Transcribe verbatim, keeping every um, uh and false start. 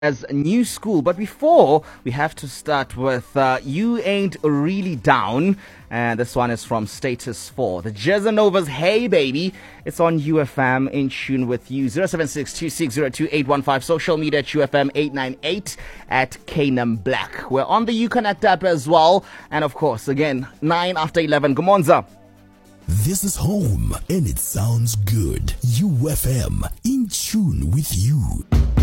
as a new school. But before, we have to start with uh, You Ain't Really Down. And this one is from Status four. The Jazanovas, Hey Baby. It's on U F M, in tune with you. zero seven six two six zero two eight one five. Social media at U F M eight nine eight at Canaan Black. We're on the Uconnect app as well. And of course, again, nine after eleven. Gomonza. This is home and it sounds good. U F M, in tune with you.